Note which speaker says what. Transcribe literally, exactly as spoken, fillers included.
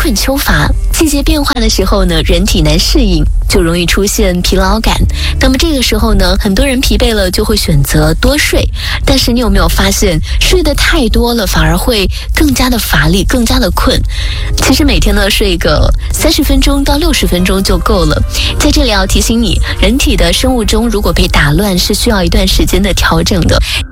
Speaker 1: 春秋乏，季节变化的时候呢，人体难适应，就容易出现疲劳感。那么这个时候呢，很多人疲惫了就会选择多睡，但是你有没有发现，睡得太多了反而会更加的乏力，更加的困。其实每天呢睡个三十分钟到六十分钟就够了。在这里要提醒你，人体的生物钟如果被打乱，是需要一段时间的调整的。